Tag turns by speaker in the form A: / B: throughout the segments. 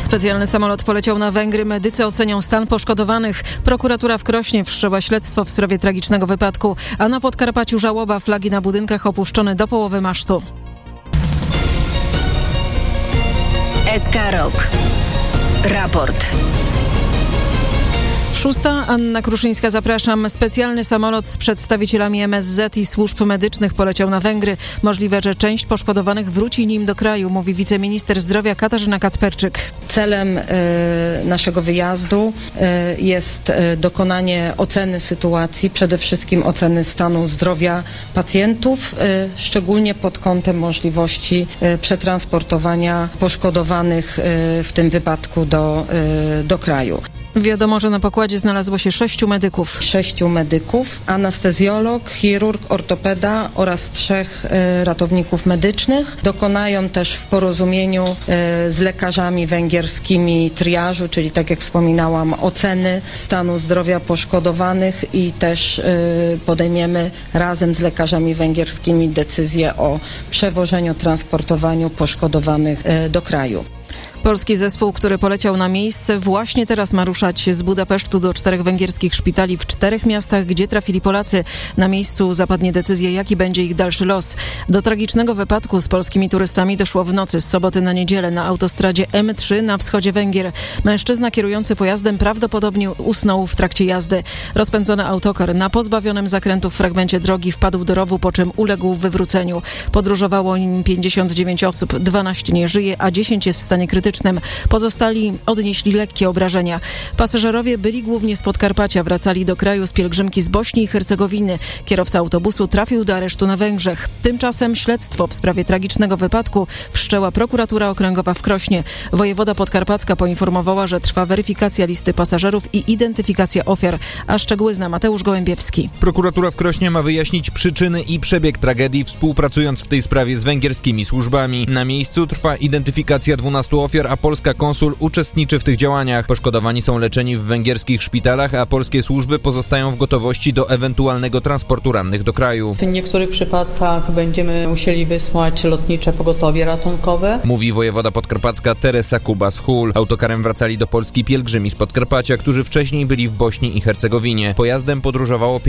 A: Specjalny samolot poleciał na Węgry. Medycy ocenią stan poszkodowanych. Prokuratura w Krośnie wszczęła śledztwo w sprawie tragicznego wypadku, a na Podkarpaciu żałoba, flagi na budynkach opuszczone do połowy masztu.
B: SK Rok. Raport.
A: 6. Anna Kruszyńska, zapraszam. Specjalny samolot z przedstawicielami MSZ i służb medycznych poleciał na Węgry. Możliwe, że część poszkodowanych wróci nim do kraju, mówi wiceminister zdrowia Katarzyna Kacperczyk.
C: Celem naszego wyjazdu jest dokonanie oceny sytuacji, przede wszystkim oceny stanu zdrowia pacjentów, szczególnie pod kątem możliwości przetransportowania poszkodowanych w tym wypadku do kraju.
A: Wiadomo, że na pokładzie znalazło się 6 medyków.
C: 6 medyków, anestezjolog, chirurg, ortopeda oraz 3 ratowników medycznych. Dokonają też w porozumieniu z lekarzami węgierskimi triażu, czyli tak jak wspominałam, oceny stanu zdrowia poszkodowanych i też podejmiemy razem z lekarzami węgierskimi decyzję o przewożeniu, transportowaniu poszkodowanych do kraju.
A: Polski zespół, który poleciał na miejsce, właśnie teraz ma ruszać z Budapesztu do 4 węgierskich szpitali w 4 miastach, gdzie trafili Polacy. Na miejscu zapadnie decyzja, jaki będzie ich dalszy los. Do tragicznego wypadku z polskimi turystami doszło w nocy z soboty na niedzielę na autostradzie M3 na wschodzie Węgier. Mężczyzna kierujący pojazdem prawdopodobnie usnął w trakcie jazdy. Rozpędzony autokar na pozbawionym zakrętów fragmencie drogi wpadł do rowu, po czym uległ wywróceniu. Podróżowało nim 59 osób, 12 nie żyje, a 10 jest w stanie krytycznym. Pozostali odnieśli lekkie obrażenia. Pasażerowie byli głównie z Podkarpacia, wracali do kraju z pielgrzymki z Bośni i Hercegowiny. Kierowca autobusu trafił do aresztu na Węgrzech. Tymczasem śledztwo w sprawie tragicznego wypadku wszczęła prokuratura okręgowa w Krośnie. Wojewoda podkarpacka poinformowała, że trwa weryfikacja listy pasażerów i identyfikacja ofiar, a szczegóły zna Mateusz Gołębiewski.
D: Prokuratura w Krośnie ma wyjaśnić przyczyny i przebieg tragedii, współpracując w tej sprawie z węgierskimi służbami. Na miejscu trwa identyfikacja 12 ofiar, a polska konsul uczestniczy w tych działaniach. Poszkodowani są leczeni w węgierskich szpitalach, a polskie służby pozostają w gotowości do ewentualnego transportu rannych do kraju.
E: W niektórych przypadkach będziemy musieli wysłać lotnicze pogotowie ratunkowe, mówi
D: wojewoda podkarpacka Teresa Kubas-Hul. Autokarem wracali do Polski pielgrzymi z Podkarpacia, którzy wcześniej byli w Bośni i Hercegowini. Pojazdem podróżowało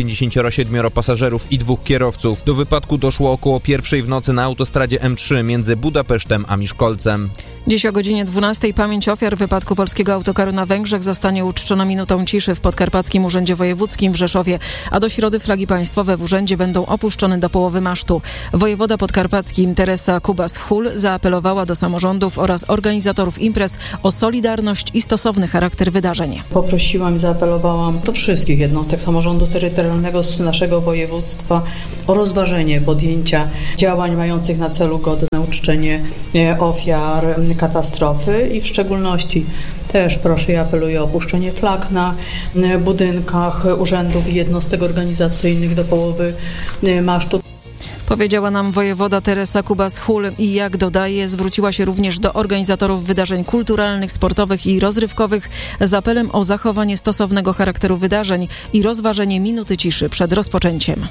D: 57 pasażerów i 2 kierowców. Do wypadku doszło około 1:00 w nocy na autostradzie M3 między Budapesztem a Miszkolcem.
A: Dziś o godzinie 12:00 pamięć ofiar wypadku polskiego autokaru na Węgrzech zostanie uczczona minutą ciszy w Podkarpackim Urzędzie Wojewódzkim w Rzeszowie, a do środy flagi państwowe w urzędzie będą opuszczone do połowy masztu. Wojewoda podkarpacki Teresa Kubas-Hul zaapelowała do samorządów oraz organizatorów imprez o solidarność i stosowny charakter wydarzeń.
E: Poprosiłam i zaapelowałam do wszystkich jednostek samorządu terytorialnego z naszego województwa o rozważenie podjęcia działań mających na celu godne uczczenie ofiar katastrofy i w szczególności też proszę i apeluję o opuszczenie flag na budynkach urzędów i jednostek organizacyjnych do połowy masztu.
A: Powiedziała nam wojewoda Teresa Kubas-Hul i jak dodaje, zwróciła się również do organizatorów wydarzeń kulturalnych, sportowych i rozrywkowych z apelem o zachowanie stosownego charakteru wydarzeń i rozważenie minuty ciszy przed rozpoczęciem.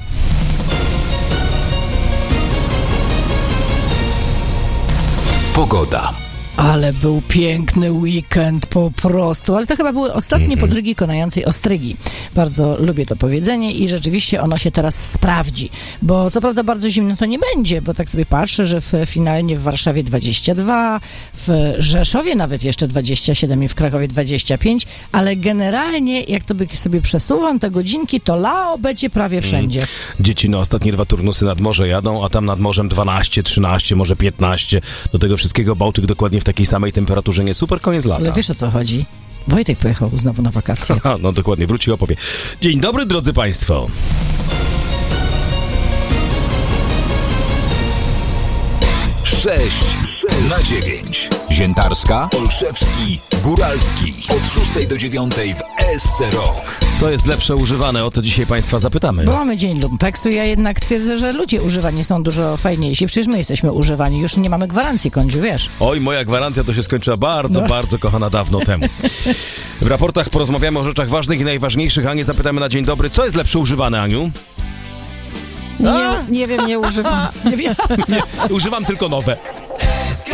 F: Pogoda.
G: Ale był piękny weekend po prostu, ale to chyba były ostatnie podrygi konającej ostrygi. Bardzo lubię to powiedzenie i rzeczywiście ono się teraz sprawdzi, bo co prawda bardzo zimno to nie będzie, bo tak sobie patrzę, że finalnie w Warszawie 22, w Rzeszowie nawet jeszcze 27 i w Krakowie 25, ale generalnie jak to by sobie przesuwam te godzinki, to lao będzie prawie wszędzie.
F: Dzieci na ostatnie 2 turnusy nad morze jadą, a tam nad morzem 12, 13, może 15. Do tego wszystkiego Bałtyk dokładnie w takiej samej temperaturze, nie super, koniec lata.
G: Ale wiesz, o co chodzi? Wojtek pojechał znowu na wakacje.
F: No dokładnie, wróci i opowie. Dzień dobry, drodzy Państwo.
H: 6/9. Ziętarska, Olszewski, Góralski. Od 6 do 9 w SC Rok.
F: Co jest lepsze używane? O to dzisiaj Państwa zapytamy.
G: Bo mamy dzień lumpeksu, ja jednak twierdzę, że ludzie używani są dużo fajniejsi. Przecież my jesteśmy używani, już nie mamy gwarancji, Kądziu, wiesz.
F: Oj, moja gwarancja to się skończyła bardzo, kochana, dawno temu. W raportach porozmawiamy o rzeczach ważnych i najważniejszych. Anię zapytamy na dzień dobry, co jest lepsze używane, Aniu?
A: Nie wiem, nie używam.
F: Nie, używam tylko nowe.